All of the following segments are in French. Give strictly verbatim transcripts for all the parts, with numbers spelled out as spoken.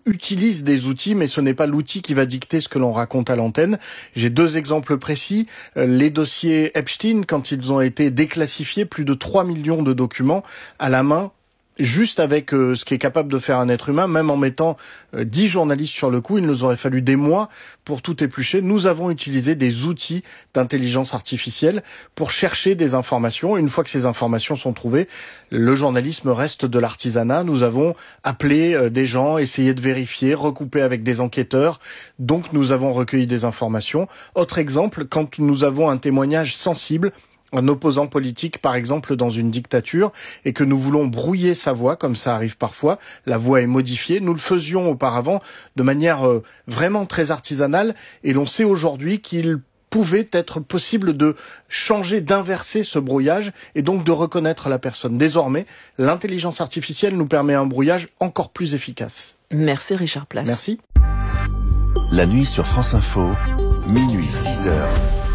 utilise des outils, mais ce n'est pas l'outil qui va dicter ce que l'on raconte à l'antenne. J'ai deux exemples précis. Les dossiers Epstein, quand ils ont été déclassifiés, plus de trois millions de documents à la main, juste avec euh, ce qu'est capable de faire un être humain, même en mettant euh, dix journalistes sur le coup, il nous aurait fallu des mois pour tout éplucher. Nous avons utilisé des outils d'intelligence artificielle pour chercher des informations. Une fois que ces informations sont trouvées, le journalisme reste de l'artisanat. Nous avons appelé euh, des gens, essayé de vérifier, recoupé avec des enquêteurs. Donc nous avons recueilli des informations. Autre exemple, quand nous avons un témoignage sensible, un opposant politique, par exemple, dans une dictature, et que nous voulons brouiller sa voix, comme ça arrive parfois, la voix est modifiée. Nous le faisions auparavant de manière euh, vraiment très artisanale, et l'on sait aujourd'hui qu'il pouvait être possible de changer, d'inverser ce brouillage, et donc de reconnaître la personne. Désormais, l'intelligence artificielle nous permet un brouillage encore plus efficace. Merci Richard Place. Merci. La nuit sur France Info, minuit six heures.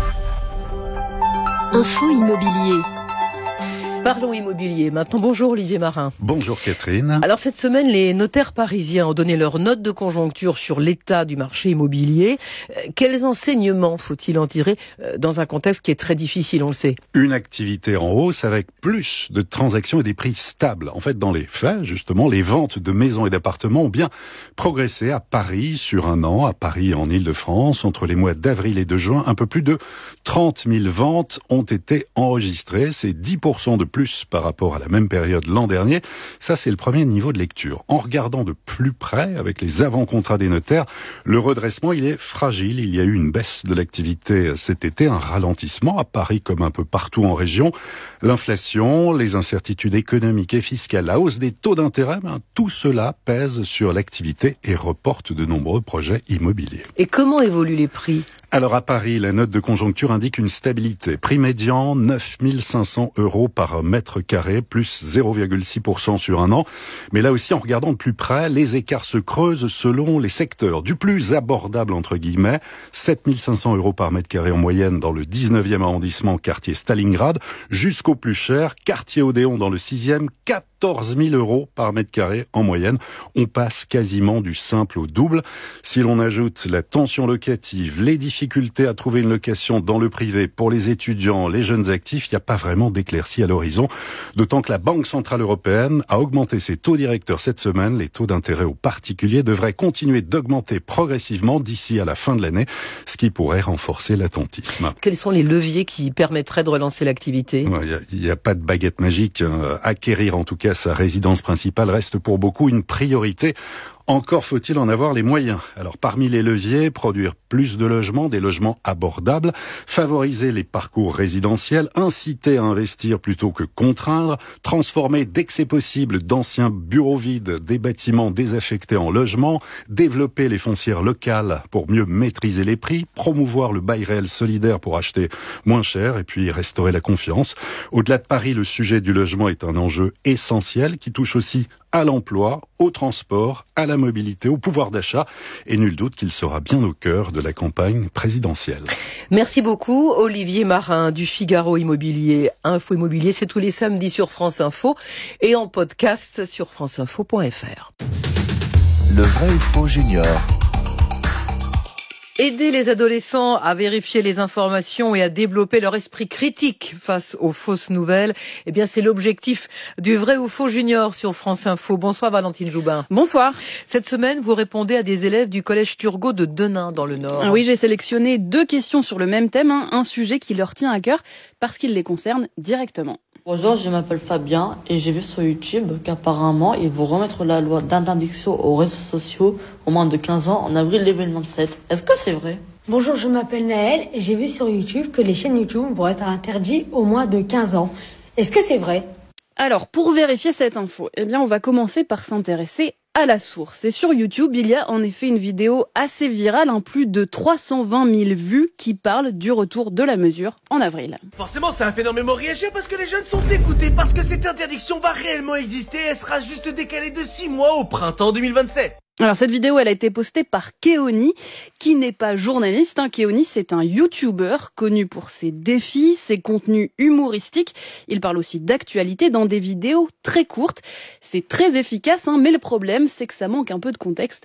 Info immobilier. Parlons immobilier. Maintenant, bonjour Olivier Marin. Bonjour Catherine. Alors cette semaine, les notaires parisiens ont donné leur note de conjoncture sur l'état du marché immobilier. Euh, quels enseignements faut-il en tirer euh, dans un contexte qui est très difficile, on le sait? Une activité en hausse avec plus de transactions et des prix stables. En fait, dans les faits, justement, les ventes de maisons et d'appartements ont bien progressé à Paris sur un an, à Paris en Île-de-France. Entre les mois d'avril et de juin, un peu plus de trente mille ventes ont été enregistrées. C'est dix pour cent de plus par rapport à la même période l'an dernier. Ça, c'est le premier niveau de lecture. En regardant de plus près, avec les avant-contrats des notaires, le redressement, il est fragile. Il y a eu une baisse de l'activité cet été, un ralentissement à Paris comme un peu partout en région. L'inflation, les incertitudes économiques et fiscales, la hausse des taux d'intérêt, ben, tout cela pèse sur l'activité et reporte de nombreux projets immobiliers. Et comment évoluent les prix ? Alors à Paris, la note de conjoncture indique une stabilité. Prix médian, neuf mille cinq cents euros par mètre carré, plus zéro virgule six pour cent sur un an. Mais là aussi, en regardant de plus près, les écarts se creusent selon les secteurs. Du plus abordable, entre guillemets, sept mille cinq cents euros par mètre carré en moyenne dans le dix-neuvième arrondissement, quartier Stalingrad, jusqu'au plus cher, quartier Odéon dans le sixième, quatorze mille euros par mètre carré en moyenne. On passe quasiment du simple au double. Si l'on ajoute la tension locative, les difficultés à trouver une location dans le privé pour les étudiants, les jeunes actifs, il n'y a pas vraiment d'éclaircie à l'horizon. D'autant que la Banque Centrale Européenne a augmenté ses taux directeurs cette semaine. Les taux d'intérêt aux particuliers devraient continuer d'augmenter progressivement d'ici à la fin de l'année, ce qui pourrait renforcer l'attentisme. Quels sont les leviers qui permettraient de relancer l'activité ? Il n'y a, a pas de baguette magique. Hein. Acquérir en tout cas sa résidence principale reste pour beaucoup une priorité. Encore faut-il en avoir les moyens. Alors parmi les leviers, produire plus de logements, des logements abordables, favoriser les parcours résidentiels, inciter à investir plutôt que contraindre, transformer dès que c'est possible d'anciens bureaux vides, des bâtiments désaffectés en logements, développer les foncières locales pour mieux maîtriser les prix, promouvoir le bail réel solidaire pour acheter moins cher et puis restaurer la confiance. Au-delà de Paris, le sujet du logement est un enjeu essentiel qui touche aussi à l'emploi, au transport, à la mobilité, au pouvoir d'achat, et nul doute qu'il sera bien au cœur de la campagne présidentielle. Merci beaucoup, Olivier Marin du Figaro Immobilier. Info Immobilier, c'est tous les samedis sur France Info et en podcast sur franceinfo point f r. Le vrai ou faux junior. Aider les adolescents à vérifier les informations et à développer leur esprit critique face aux fausses nouvelles, eh bien c'est l'objectif du vrai ou faux junior sur France Info. Bonsoir Valentine Joubin. Bonsoir. Cette semaine, vous répondez à des élèves du collège Turgot de Denain dans le Nord. Oui, j'ai sélectionné deux questions sur le même thème, hein, un sujet qui leur tient à cœur parce qu'il les concerne directement. Bonjour, je m'appelle Fabien et j'ai vu sur YouTube qu'apparemment ils vont remettre la loi d'interdiction aux réseaux sociaux aux moins de quinze ans en avril deux mille vingt-sept. Est-ce que c'est vrai ? Bonjour, je m'appelle Naël et j'ai vu sur YouTube que les chaînes YouTube vont être interdites aux moins de quinze ans. Est-ce que c'est vrai ? Alors, pour vérifier cette info, eh bien, on va commencer par s'intéresser à la source. Et sur YouTube, il y a en effet une vidéo assez virale, hein, plus de trois cent vingt mille vues, qui parle du retour de la mesure en avril. Forcément, c'est un phénomène réagir parce que les jeunes sont dégoûtés, parce que cette interdiction va réellement exister et elle sera juste décalée de six mois au printemps deux mille vingt-sept. Alors cette vidéo, elle a été postée par Keoni, qui n'est pas journaliste. Hein. Keoni, c'est un YouTuber connu pour ses défis, ses contenus humoristiques. Il parle aussi d'actualité dans des vidéos très courtes. C'est très efficace, hein, mais le problème, c'est que ça manque un peu de contexte